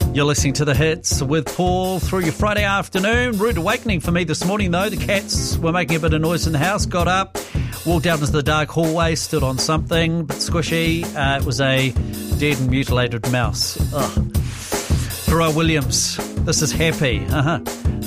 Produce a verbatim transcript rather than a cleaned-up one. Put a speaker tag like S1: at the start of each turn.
S1: You're listening to The Hits with Paul through your Friday afternoon. Rude awakening for me this morning, though. The cats were making a bit of noise in the house. Got up, walked out into the dark hallway, stood on something, a bit squishy. Uh, it was a dead and mutilated mouse. Ugh. Pharrell Williams, this is Happy. Uh-huh.